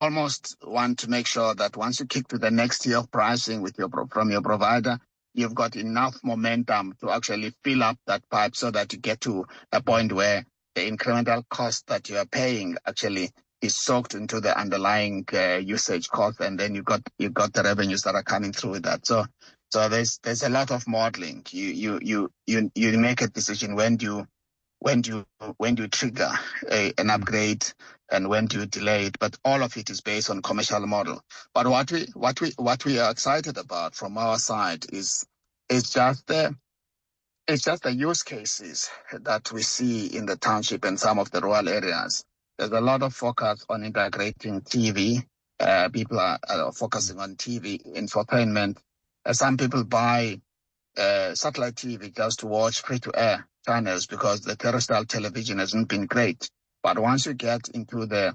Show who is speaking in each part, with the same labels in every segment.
Speaker 1: almost want to make sure that once you kick to the next tier of pricing with from your provider, you've got enough momentum to actually fill up that pipe so that you get to a point where the incremental cost that you are paying actually is soaked into the underlying usage cost, and then you got the revenues that are coming through with that. So there's a lot of modeling. You make a decision when do you trigger an upgrade and when do you delay it, but all of it is based on commercial model. But what we are excited about from our side is just the use cases that we see in the township and some of the rural areas. There's a lot of focus on integrating TV. People are focusing on TV infotainment. Some people buy satellite TV just to watch free-to-air channels because the terrestrial television hasn't been great. But once you get into the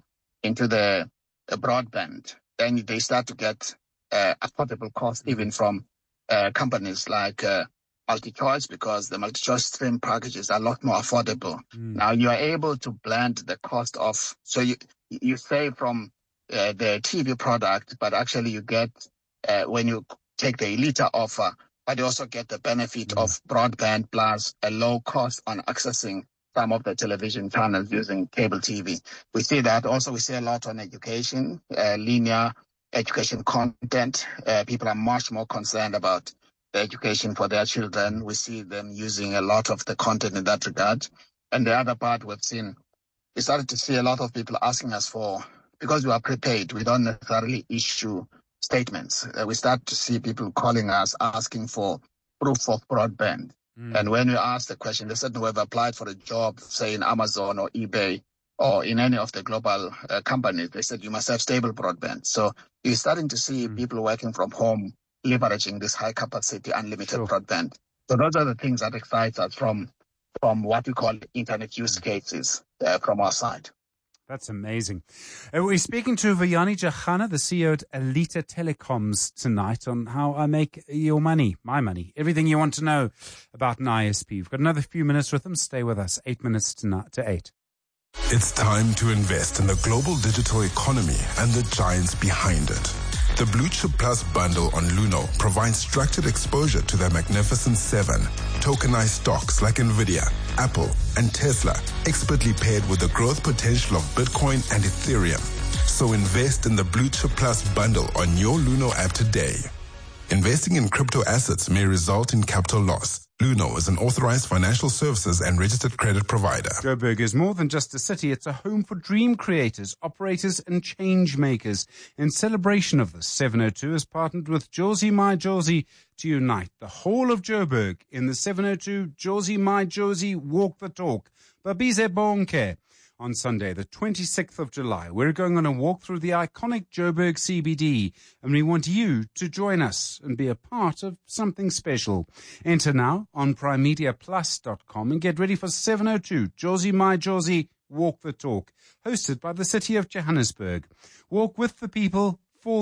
Speaker 1: broadband, then they start to get affordable cost even from companies like MultiChoice, because the MultiChoice stream packages are a lot more affordable. Now you are able to blend the cost of, so you save from the TV product, but actually you get, when you take the Elite offer, but you also get the benefit of broadband plus a low cost on accessing some of the television channels using cable TV. We see that also. We see a lot on education, linear education content. People are much more concerned about the education for their children. We see them using a lot of the content in that regard. And the other part we started to see a lot of people asking us for, because we are prepaid, we don't necessarily issue statements. We start to see people calling us asking for proof of broadband. And when we ask the question, they said, no, we've applied for a job, say in Amazon or eBay or in any of the global companies. They said, you must have stable broadband. So you're starting to see people working from home leveraging this high capacity unlimited broadband. So those are the things that excite us from what we call internet use cases from our side.
Speaker 2: That's amazing. We're speaking to Vuyani Jachana, the CEO at Elite Telecoms, tonight on how I make your money, my money, everything you want to know about an ISP. We've got another few minutes with them. Stay with us. 8 minutes to 8.
Speaker 3: It's time to invest in the global digital economy and the giants behind it. The Blue Chip Plus bundle on Luno provides structured exposure to the Magnificent Seven, tokenized stocks like Nvidia, Apple, and Tesla, expertly paired with the growth potential of Bitcoin and Ethereum. So invest in the Blue Chip Plus bundle on your Luno app today. Investing in crypto assets may result in capital loss. Luno is an authorized financial services and registered credit provider.
Speaker 2: Joburg is more than just a city. It's a home for dream creators, operators, and change makers. In celebration of this, 702 has partnered with Jozi My Jozi to unite the whole of Joburg in the 702 Jozi My Jozi Walk the Talk. Babize bonke. On Sunday, the 26th of July, we're going on a walk through the iconic Joburg CBD, and we want you to join us and be a part of something special. Enter now on primemediaplus.com and get ready for 702 Jozi My Jozi Walk the Talk, hosted by the City of Johannesburg. Walk with the people, for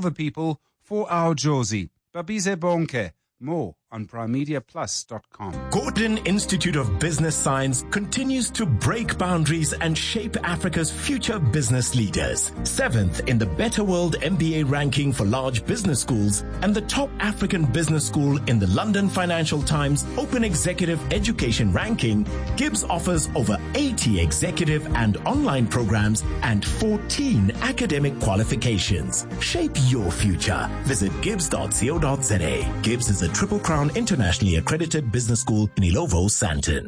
Speaker 2: our Jozi. Babize bonke. More on primemediaplus.com.
Speaker 4: Gordon Institute of Business Science continues to break boundaries and shape Africa's future business leaders. 7th in the Better World MBA ranking for large business schools and the top African business school in the London Financial Times Open Executive Education ranking, Gibbs offers over 80 executive and online programs and 14 academic qualifications. Shape your future. Visit gibbs.co.za. Gibbs is a Triple Crown internationally accredited business school in Ilovo, Sandton.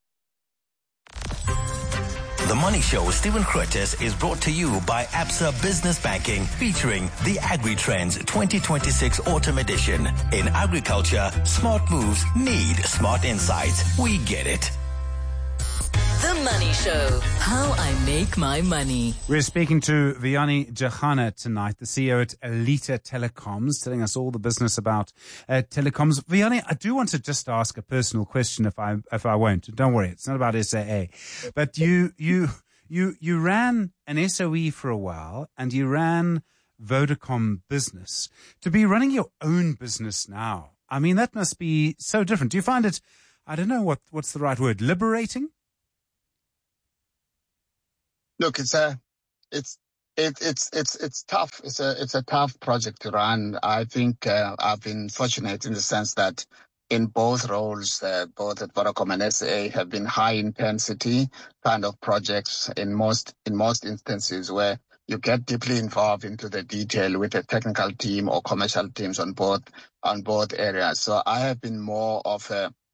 Speaker 5: The Money Show with Stephen Curtis is brought to you by Absa Business Banking, featuring the Agri-Trends 2026 Autumn Edition. In agriculture, smart moves need smart insights. We get it.
Speaker 6: The Money Show, how I make my money.
Speaker 2: We're speaking to Vuyani Jachana tonight, the CEO at Elite Telecoms, telling us all the business about telecoms. Vuyani, I do want to just ask a personal question if I won't. Don't worry, it's not about SAA. But you ran an SOE for a while, and you ran Vodacom Business. To be running your own business now, I mean, that must be so different. Do you find it, I don't know what's the right word, liberating?
Speaker 1: Look, it's It's tough. It's a tough project to run. I think I've been fortunate in the sense that in both roles, both at Vodacom and SA, have been high intensity kind of projects in most instances where you get deeply involved into the detail with a technical team or commercial teams on both areas. So I have been more of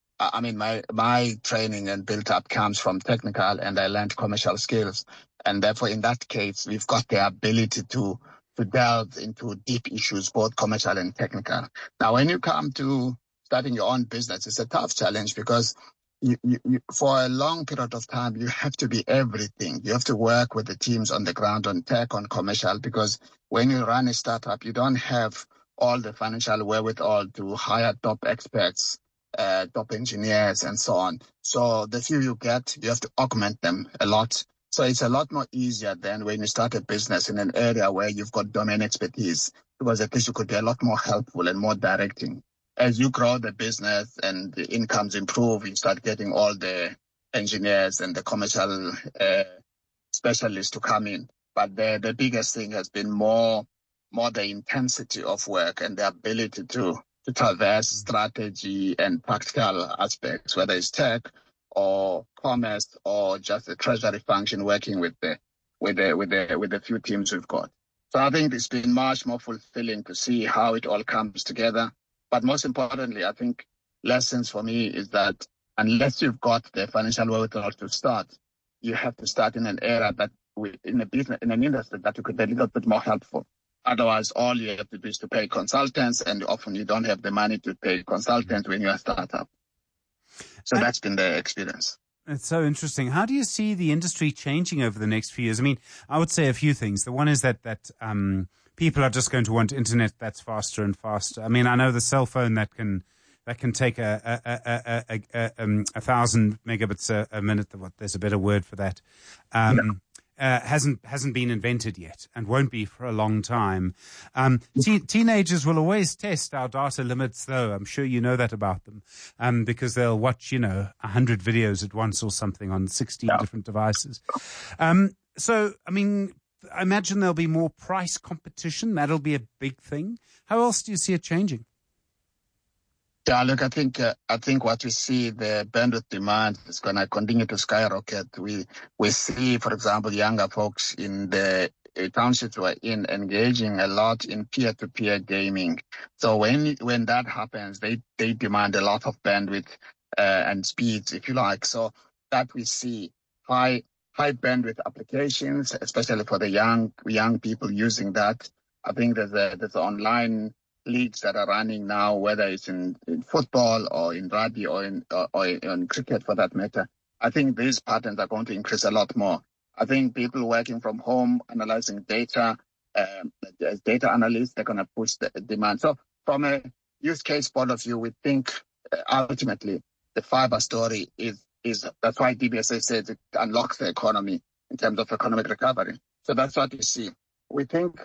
Speaker 1: my training and built up comes from technical, and I learned commercial skills. And therefore, in that case, we've got the ability to delve into deep issues, both commercial and technical. Now, when you come to starting your own business, it's a tough challenge because you, for a long period of time, you have to be everything. You have to work with the teams on the ground, on tech, on commercial, because when you run a startup, you don't have all the financial wherewithal to hire top experts, top engineers, and so on. So the few you get, you have to augment them a lot. So it's a lot more easier than when you start a business in an area where you've got domain expertise, because at least you could be a lot more helpful and more directing. As you grow the business and the incomes improve, you start getting all the engineers and the commercial specialists to come in. But the biggest thing has been more the intensity of work and the ability to traverse strategy and practical aspects, whether it's tech or commerce or just a treasury function working with the few teams we've got. So I think it's been much more fulfilling to see how it all comes together. But most importantly, I think lessons for me is that unless you've got the financial wherewithal to start, you have to start in an area that in an industry that you could be a little bit more helpful. Otherwise, all you have to do is to pay consultants, and often you don't have the money to pay consultants when you're a startup. So that's been the experience.
Speaker 2: It's so interesting. How do you see the industry changing over the next few years? I mean, I would say a few things. The one is that people are just going to want internet that's faster and faster. I mean, I know the cell phone that can take a 1,000 megabits a minute. There's a better word for that. Hasn't been invented yet and won't be for a long time. Teenagers will always test our data limits, though. I'm sure you know that about them, because they'll watch, 100 videos at once or something on 16 different devices. So, I mean, I imagine there'll be more price competition. That'll be a big thing. How else do you see it changing?
Speaker 1: Yeah, look, I think what we see, the bandwidth demand is going to continue to skyrocket. We see, for example, younger folks in the townships we're in engaging a lot in peer-to-peer gaming. So when that happens, they demand a lot of bandwidth and speeds, if you like. So that we see high bandwidth applications, especially for the young people using that. I think there's online leagues that are running now, whether it's in football or in rugby or in cricket for that matter. I think these patterns are going to increase a lot more. I think people working from home, analyzing data, as data analysts, they're going to push the demand. So from a use case point of view, we think ultimately the fiber story is that's why DBSA says it unlocks the economy in terms of economic recovery. So that's what we see. We think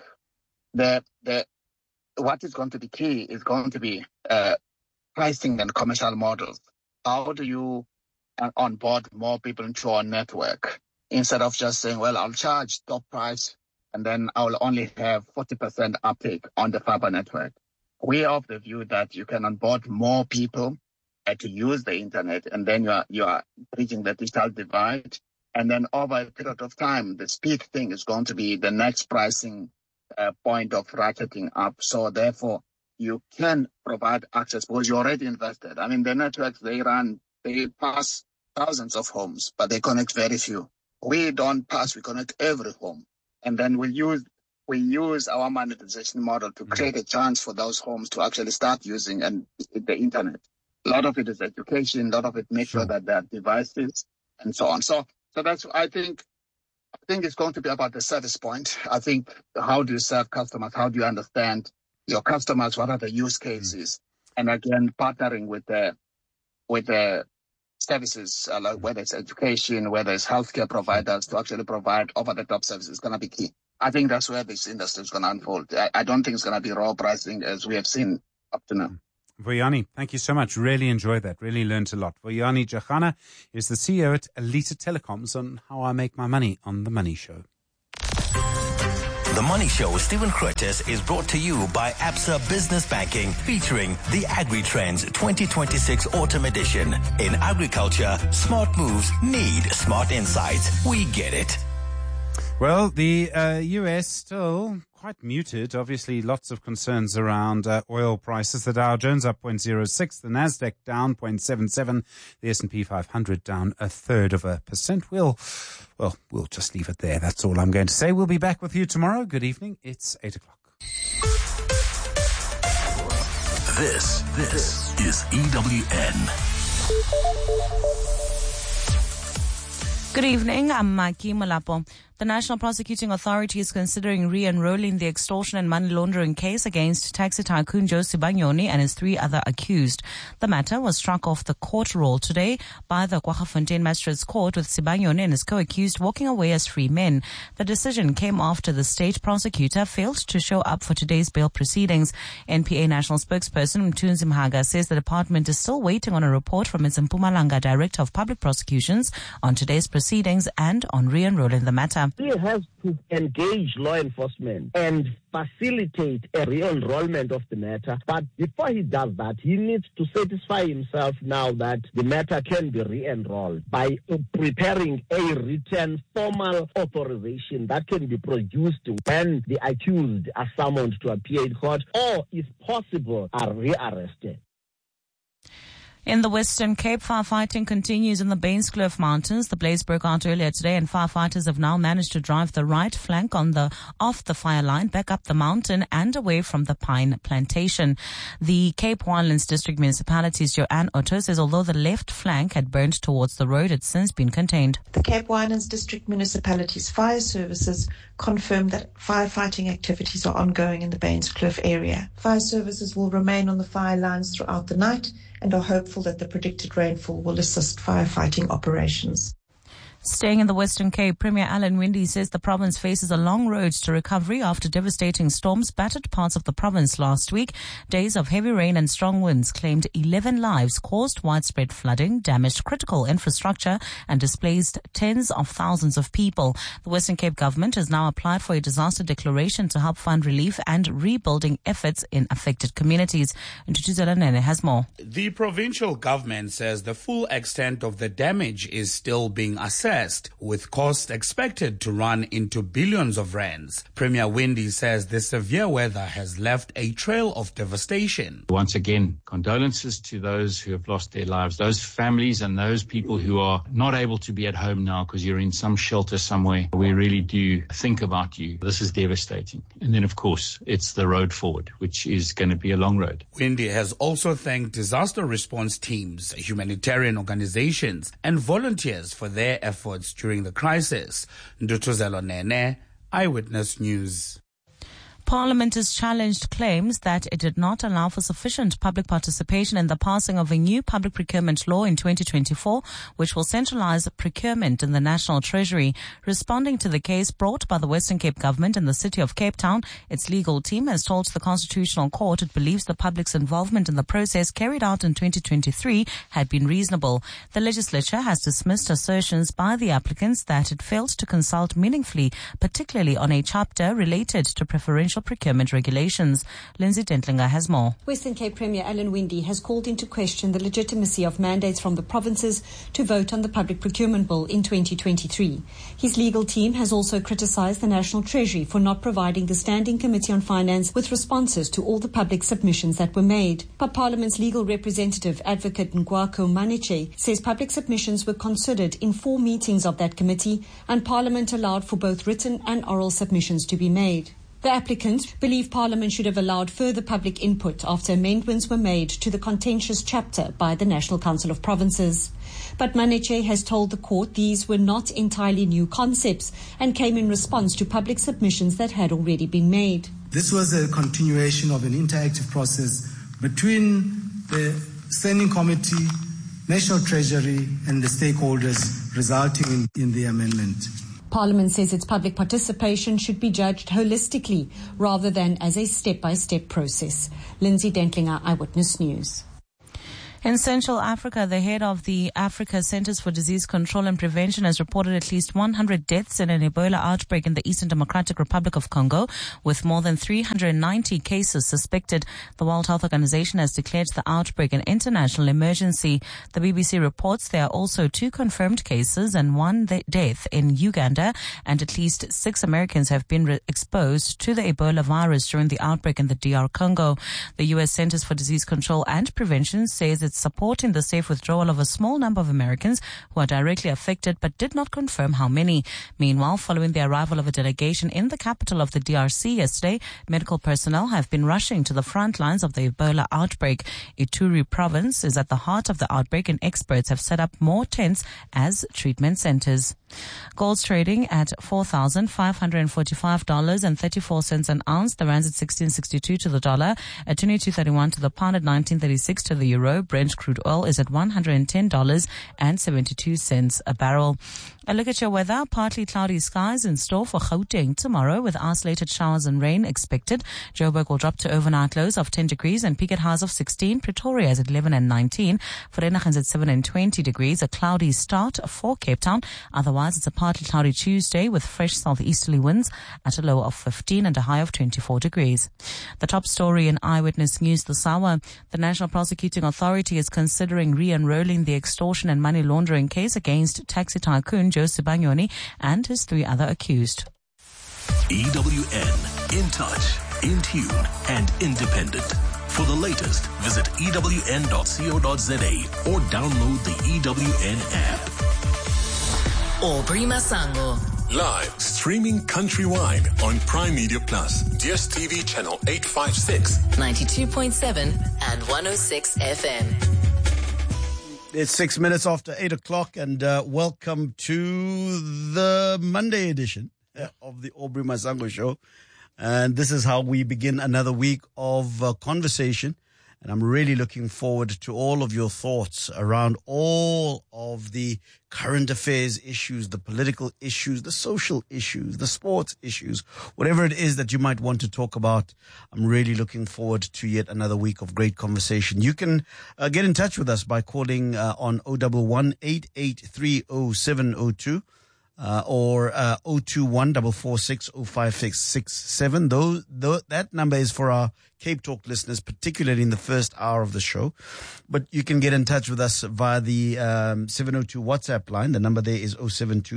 Speaker 1: what is going to be key is going to be pricing and commercial models. How do you onboard more people into our network instead of just saying, well, I'll charge top price and then I'll only have 40% uptake on the fiber network. We are of the view that you can onboard more people to use the internet, and then you are bridging the digital divide. And then over a period of time, the speed thing is going to be the next pricing point of ratcheting up. So therefore, you can provide access because you already invested. I mean, the networks they pass thousands of homes, but they connect very few. We don't pass, we connect every home. And then we use our monetization model to create a chance for those homes to actually start using the internet. A lot of it is education, a lot of it make sure that there are devices and so on. So that's, I think it's going to be about the service point. I think how do you serve customers? How do you understand your customers? What are the use cases? And again, partnering with the services, like whether it's education, whether it's healthcare providers, to actually provide over-the-top services is going to be key. I think that's where this industry is going to unfold. I don't think it's going to be raw pricing as we have seen up to now.
Speaker 2: Vuyani, thank you so much. Really enjoyed that. Really learned a lot. Vuyani Jagana is the CEO at Elite Telecoms on How I Make My Money on The Money Show.
Speaker 5: The Money Show with Stephen Curtis is brought to you by Absa Business Banking, featuring the Agri-Trends 2026 Autumn Edition. In agriculture, smart moves need smart insights. We get it.
Speaker 2: Well, the U.S. still quite muted. Obviously, lots of concerns around oil prices. The Dow Jones up 0.06, the Nasdaq down 0.77, the S&P 500 down 0.33%. We'll just leave it there. That's all I'm going to say. We'll be back with you tomorrow. Good evening. It's 8 o'clock.
Speaker 5: This is EWN.
Speaker 7: Good evening, I'm Maki Malapo. The National Prosecuting Authority is considering re-enrolling the extortion and money laundering case against taxi tycoon Josie Banyoni and his 3 other accused. The matter was struck off the court roll today by the Kwaggafontein Magistrates Court, with Sibanyoni and his co-accused walking away as free men. The decision came after the state prosecutor failed to show up for today's bail proceedings. NPA National Spokesperson Mthunzi Mhaga says the department is still waiting on a report from its Mpumalanga Director of Public Prosecutions on today's proceedings and on re-enrolling the matter.
Speaker 8: He has to engage law enforcement and facilitate a re-enrollment of the matter. But before he does that, he needs to satisfy himself now that the matter can be re-enrolled by preparing a written formal authorization that can be produced when the accused are summoned to appear in court or, if possible, are rearrested.
Speaker 7: In the Western Cape, firefighting continues in the Bainskloof Mountains. The blaze broke out earlier today, and firefighters have now managed to drive the right flank off the fire line back up the mountain and away from the pine plantation. The Cape Winelands District Municipality's Joanne Otto says although the left flank had burned towards the road, it's since been contained.
Speaker 9: The Cape Winelands District Municipality's fire services confirmed that firefighting activities are ongoing in the Bainskloof area. Fire services will remain on the fire lines throughout the night and are hopeful that the predicted rainfall will assist firefighting operations.
Speaker 7: Staying in the Western Cape, Premier Alan Winde says the province faces a long road to recovery after devastating storms battered parts of the province last week. Days of heavy rain and strong winds claimed 11 lives, caused widespread flooding, damaged critical infrastructure and displaced tens of thousands of people. The Western Cape government has now applied for a disaster declaration to help fund relief and rebuilding efforts in affected communities. Ntutuzela Nene has more.
Speaker 10: The provincial government says the full extent of the damage is still being assessed, with costs expected to run into billions of rands. Premier Winde says the severe weather has left a trail of devastation.
Speaker 11: Once again, condolences to those who have lost their lives, those families and those people who are not able to be at home now because you're in some shelter somewhere. We really do think about you. This is devastating. And then, of course, it's the road forward, which is going to be a long road.
Speaker 10: Winde has also thanked disaster response teams, humanitarian organizations, and volunteers for their efforts during the crisis. Ndutuzelo Nene, Eyewitness News.
Speaker 7: Parliament has challenged claims that it did not allow for sufficient public participation in the passing of a new public procurement law in 2024, which will centralize procurement in the National Treasury. Responding to the case brought by the Western Cape government and the City of Cape Town, its legal team has told the Constitutional Court it believes the public's involvement in the process carried out in 2023 had been reasonable. The legislature has dismissed assertions by the applicants that it failed to consult meaningfully, particularly on a chapter related to preferential procurement regulations. Lindsay Dentlinger has more.
Speaker 12: Western Cape Premier Alan Winde has called into question the legitimacy of mandates from the provinces to vote on the public procurement bill in 2023. His legal team has also criticised the National Treasury for not providing the Standing Committee on Finance with responses to all the public submissions that were made. But Parliament's legal representative, Advocate Ngwako Maniche, says public submissions were considered in 4 meetings of that committee, and Parliament allowed for both written and oral submissions to be made. The applicants believe Parliament should have allowed further public input after amendments were made to the contentious chapter by the National Council of Provinces. But Maniche has told the court these were not entirely new concepts and came in response to public submissions that had already been made.
Speaker 13: This was a continuation of an interactive process between the Standing Committee, National Treasury and the stakeholders, resulting in the amendment.
Speaker 12: Parliament says its public participation should be judged holistically rather than as a step-by-step process. Lindsay Dentlinger, Eyewitness News.
Speaker 7: In Central Africa, the head of the Africa Centers for Disease Control and Prevention has reported at least 100 deaths in an Ebola outbreak in the Eastern Democratic Republic of Congo, with more than 390 cases suspected. The World Health Organization has declared the outbreak an international emergency. The BBC reports there are also 2 confirmed cases and 1 death in Uganda, and at least 6 Americans have been exposed to the Ebola virus during the outbreak in the DR Congo. The U.S. Centers for Disease Control and Prevention says it's supporting the safe withdrawal of a small number of Americans who are directly affected, but did not confirm how many. Meanwhile, following the arrival of a delegation in the capital of the DRC yesterday, medical personnel have been rushing to the front lines of the Ebola outbreak. Ituri province is at the heart of the outbreak, and experts have set up more tents as treatment centers. Gold's trading at $4,545.34 an ounce. The rand's at 16.62 to the dollar, at 22.31 to the pound, at 19.36 to the euro. Brent crude oil is at $110.72 a barrel. A look at your weather. Partly cloudy skies in store for Gauteng tomorrow, with isolated showers and rain expected. Joburg will drop to overnight lows of 10 degrees and peak at highs of 16. Pretoria is at 11 and 19. Vereeniging is at 7 and 20 degrees. A cloudy start for Cape Town. Otherwise, it's a partly cloudy Tuesday with fresh southeasterly winds at a low of 15 and a high of 24 degrees. The top story in Eyewitness News this hour. The National Prosecuting Authority is considering re-enrolling the extortion and money laundering case against taxi tycoon Joe Banyoni and his 3 other accused.
Speaker 14: EWN, in touch, in tune, and independent. For the latest, visit ewn.co.za or download the EWN app.
Speaker 6: Aubrey Masango.
Speaker 3: Live, streaming countrywide on Prime Media Plus, DSTV channel 856,
Speaker 6: 92.7 and 106 FM.
Speaker 15: It's 6 minutes after 8 o'clock, and welcome to the Monday edition of the Aubrey Masango Show. And this is how we begin another week of conversation. And I'm really looking forward to all of your thoughts around all of the current affairs issues, the political issues, the social issues, the sports issues, whatever it is that you might want to talk about. I'm really looking forward to yet another week of great conversation. You can get in touch with us by calling on 011-883-0702. Or 021-446-05667. That number is for our Cape Talk listeners, particularly in the first hour of the show. But you can get in touch with us via the 702 WhatsApp line. The number there is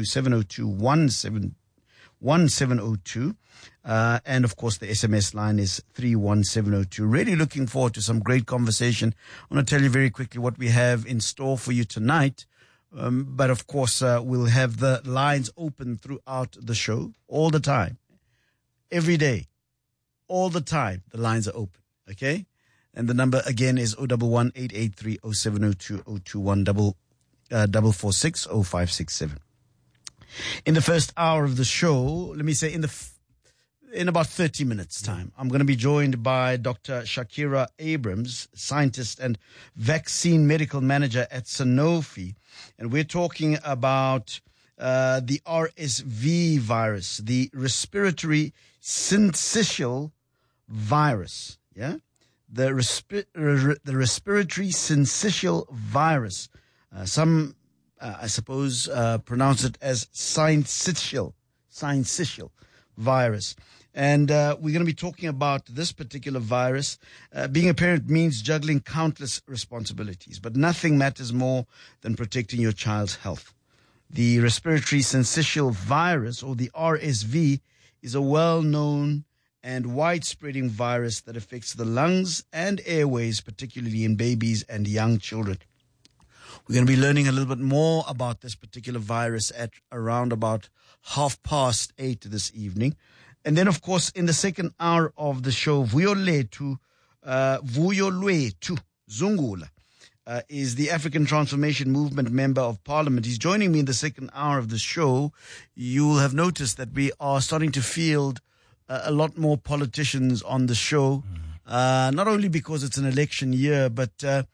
Speaker 15: 072-702-1702. And of course, the SMS line is 31702. Really looking forward to some great conversation. I want to tell you very quickly what we have in store for you tonight. But of course, we'll have the lines open throughout the show all the time, every day, all the time. The lines are open. Okay. And the number again is 011-883-0702 021-446-0567. In the first hour of the show, let me say in about 30 minutes time, I'm going to be joined by Dr. Shakira Abrams, scientist and vaccine medical manager at Sanofi. And we're talking about the RSV virus, the respiratory syncytial virus. Yeah, the respiratory syncytial virus. Some, I suppose, pronounce it as syncytial virus. And we're going to be talking about this particular virus. Being a parent means juggling countless responsibilities, but nothing matters more than protecting your child's health. The respiratory syncytial virus, or the RSV, is a well-known and widespreading virus that affects the lungs and airways, particularly in babies and young children. We're going to be learning a little bit more about this particular virus at around about 8:30 this evening. And then, of course, in the second hour of the show, Vuyolwethu Zungula is the African Transformation Movement Member of Parliament. He's joining me in the second hour of the show. You'll have noticed that we are starting to field a lot more politicians on the show, not only because it's an election year, but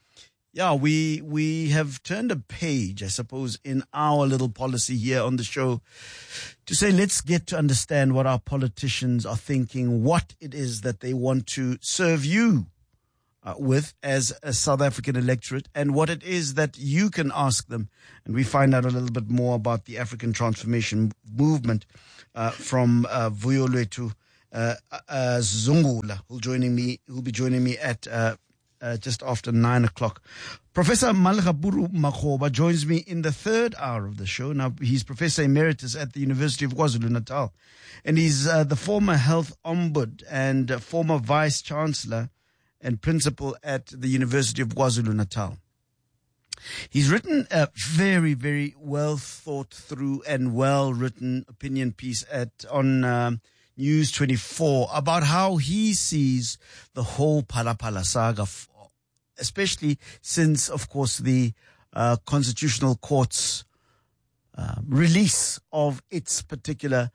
Speaker 15: we have turned a page, I suppose, in our little policy here on the show to say, let's get to understand what our politicians are thinking, what it is that they want to serve you, with as a South African electorate, and what it is that you can ask them. And we find out a little bit more about the African Transformation Movement from Vuyolwethu Zungula, who'll be joining me at just after 9 o'clock. Professor Malgaburu Makgoba joins me in the third hour of the show. Now, he's Professor Emeritus at the University of KwaZulu-Natal, and he's the former Health Ombud and former Vice Chancellor and Principal at the University of KwaZulu-Natal. He's written a very, very well thought through and well written opinion piece on News 24 about how he sees the whole Phala-Phala saga, especially since, of course, the Constitutional Court's release of its particular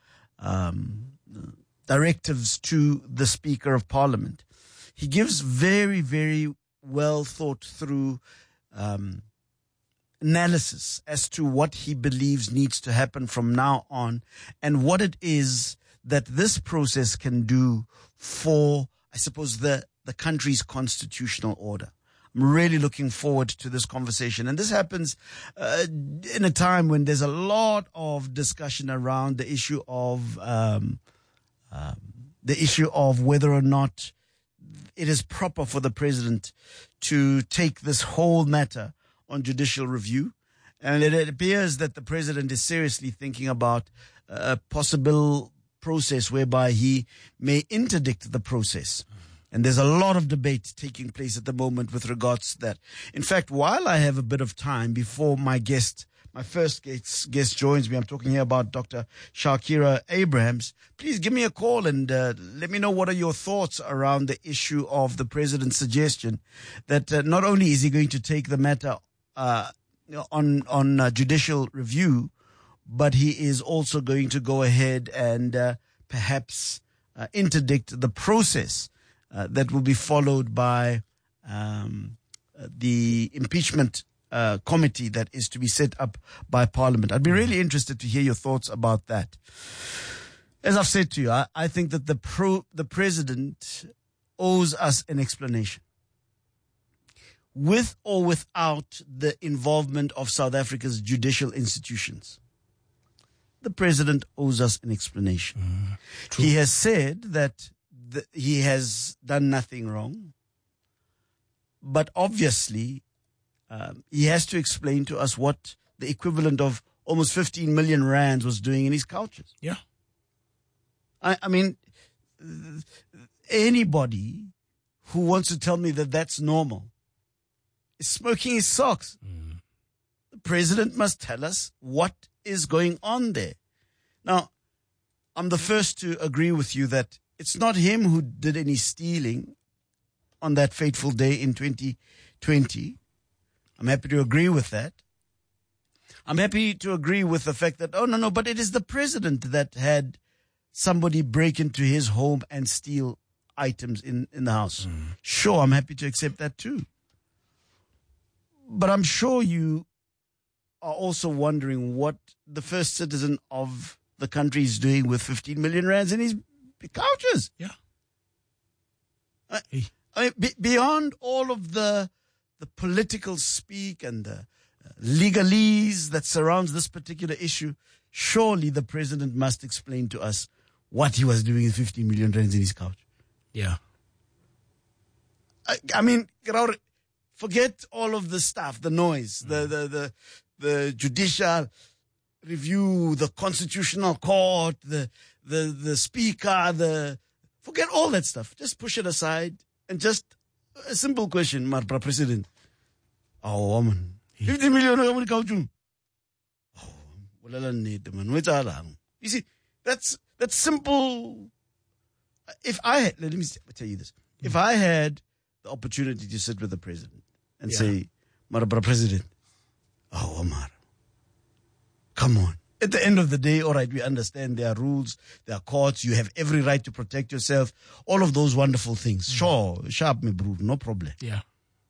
Speaker 15: directives to the Speaker of Parliament. He gives very, very well thought through analysis as to what he believes needs to happen from now on and what it is that this process can do for, I suppose, the country's constitutional order. I'm really looking forward to this conversation. And this happens in a time when there's a lot of discussion around the issue of whether or not it is proper for the president to take this whole matter on judicial review. And it appears that the president is seriously thinking about a possible process whereby he may interdict the process. And there's a lot of debate taking place at the moment with regards to that. In fact, while I have a bit of time before my first guest joins me, I'm talking here about Dr. Shakira Abrahams. Please give me a call and let me know what are your thoughts around the issue of the president's suggestion that not only is he going to take the matter on judicial review, but he is also going to go ahead and perhaps interdict the process that will be followed by the impeachment committee that is to be set up by Parliament. I'd be really interested to hear your thoughts about that. As I've said to you, I think that the president owes us an explanation. With or without the involvement of South Africa's judicial institutions, the president owes us an explanation. He has said that he has done nothing wrong, but obviously he has to explain to us what the equivalent of almost 15 million rands was doing in his couches.
Speaker 10: Yeah.
Speaker 15: I mean, anybody who wants to tell me that that's normal is smoking his socks. The president must tell us what is going on there. Now, I'm the first to agree with you that it's not him who did any stealing on that fateful day in 2020. I'm happy to agree with that. I'm happy to agree with the fact that, but it is the president that had somebody break into his home and steal items in the house. Sure, I'm happy to accept that too. But I'm sure you are also wondering what the first citizen of the country is doing with 15 million rands in his couches.
Speaker 10: Yeah.
Speaker 15: I mean, beyond all of the political speak and the legalese that surrounds this particular issue, surely the president must explain to us what he was doing with 15 million rands in his couch.
Speaker 10: Yeah.
Speaker 15: I mean, forget all of the stuff, the noise, the judicial review, the constitutional court, the speaker, forget all that stuff. Just push it aside and just a simple question, Mr. President. Oh, woman. 50 million on the couch. Oh, man. You see, that's simple. Let me tell you this. If I had the opportunity to sit with the president and say, Mr. President, oh, Omar, come on. At the end of the day, all right, we understand there are rules, there are courts, you have every right to protect yourself, all of those wonderful things. Sure, sharp me, bro, no problem.
Speaker 10: Yeah.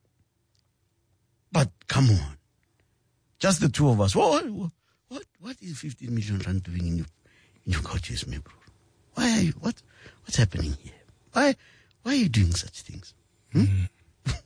Speaker 15: But come on. Just the two of us. What is 15 million rand doing in your couches, me, bro? Why are you, what's happening here? Why are you doing such things?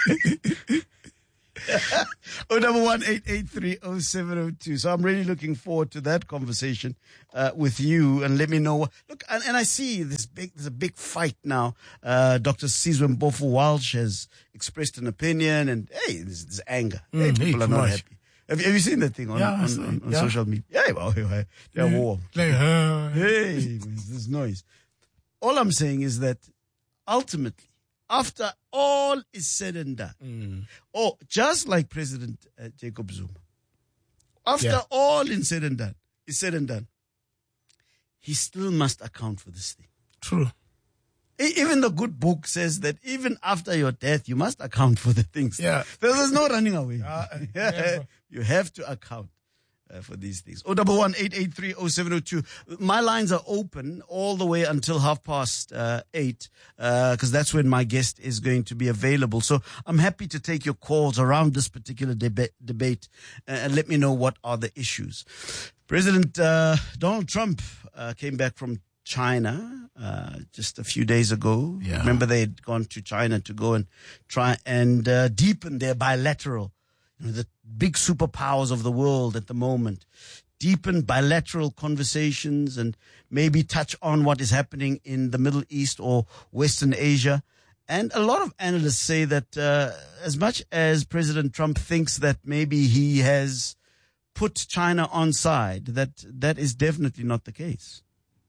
Speaker 15: 011-883-0702. So I'm really looking forward to that conversation with you, and let me know. Look, and I see there's a big fight now. Dr. Sizwe Mpofu-Walsh has expressed an opinion, and hey, there's anger. People are not happy. Have you seen that thing on social media? Yeah, they're warm. Hey, there's noise. All I'm saying is that ultimately, after all is said and done, just like President Jacob Zuma, after all is said and done, he still must account for this thing.
Speaker 16: True.
Speaker 15: Even the good book says that even after your death, you must account for the things.
Speaker 16: Yeah.
Speaker 15: There's no running away. You have to account for these things. 011-883-0702. My lines are open all the way until 8:30, because that's when my guest is going to be available. So I'm happy to take your calls around this particular debate and let me know what are the issues. President Donald Trump came back from China just a few days ago.
Speaker 16: Yeah.
Speaker 15: Remember, they had gone to China to go and try and deepen their bilateral, the big superpowers of the world at the moment, deepen bilateral conversations and maybe touch on what is happening in the Middle East or Western Asia. And a lot of analysts say that as much as President Trump thinks that maybe he has put China on side, that is definitely not the case.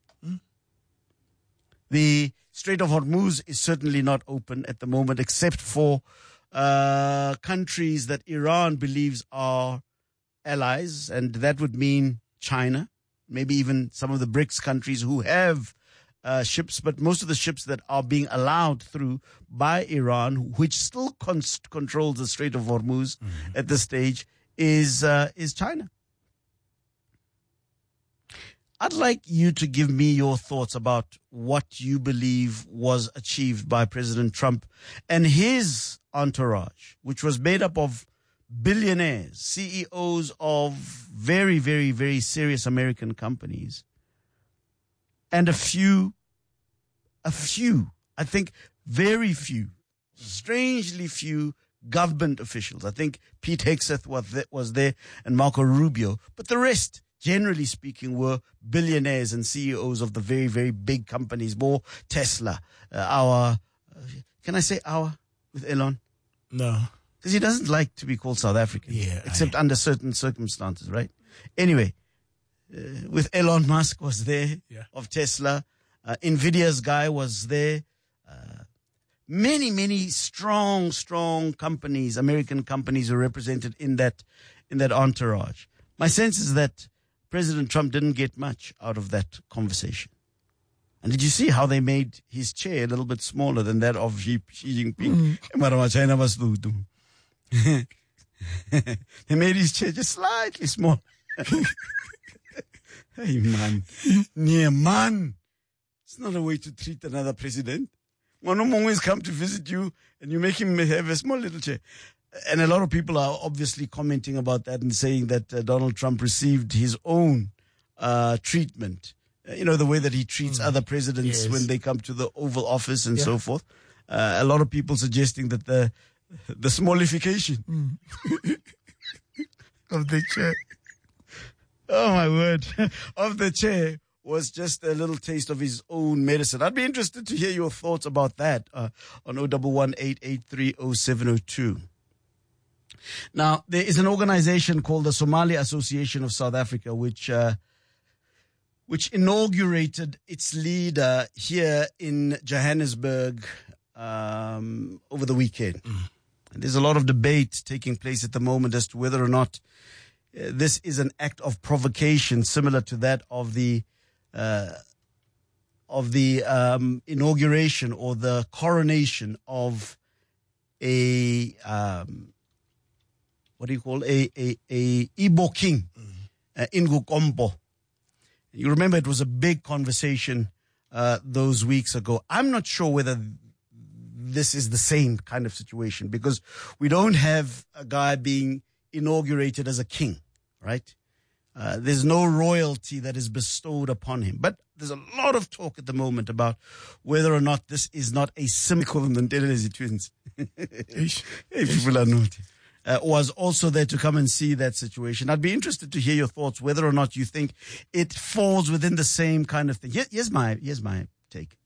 Speaker 15: The Strait of Hormuz is certainly not open at the moment, except for countries that Iran believes are allies, and that would mean China, maybe even some of the BRICS countries who have ships, but most of the ships that are being allowed through by Iran, which still controls the Strait of Hormuz at this stage, is China. I'd like you to give me your thoughts about what you believe was achieved by President Trump and his entourage, which was made up of billionaires, CEOs of very, very, very serious American companies, and a few, I think very few, strangely few government officials. I think Pete Hegseth was there and Marco Rubio, but the rest, generally speaking, were billionaires and CEOs of the very, very big companies. More Tesla, can I say with Elon?
Speaker 16: No.
Speaker 15: Because he doesn't like to be called South African.
Speaker 16: Yeah.
Speaker 15: Except under certain circumstances, right? Anyway, with Elon Musk was there, of Tesla. Nvidia's guy was there. Many, many strong companies, American companies, were represented in that entourage. My sense is that President Trump didn't get much out of that conversation. And did you see how they made his chair a little bit smaller than that of Xi Jinping? They made his chair just slightly smaller. Hey, man. Yeah, man. It's not a way to treat another president. One always come to visit you and you make him have a small little chair. And a lot of people are obviously commenting about that and saying that Donald Trump received his own treatment. The way that he treats other presidents when they come to the Oval Office and so forth. A lot of people suggesting that the smallification
Speaker 16: of the chair.
Speaker 15: Oh, my word. Of the chair was just a little taste of his own medicine. I'd be interested to hear your thoughts about that on 011-883-0702. Now, there is an organization called the Somali Association of South Africa, which inaugurated its leader here in Johannesburg over the weekend. And there's a lot of debate taking place at the moment as to whether or not this is an act of provocation similar to that of the inauguration or the coronation of a Igbo king, Ingu Kompo. You remember it was a big conversation those weeks ago. I'm not sure whether this is the same kind of situation because we don't have a guy being inaugurated as a king, right? There's no royalty that is bestowed upon him. But there's a lot of talk at the moment about whether or not this is not a call them the Ntelezi twins. Hey, people are naughty. Was also there to come and see that situation. I'd be interested to hear your thoughts, whether or not you think it falls within the same kind of thing. Here's my take.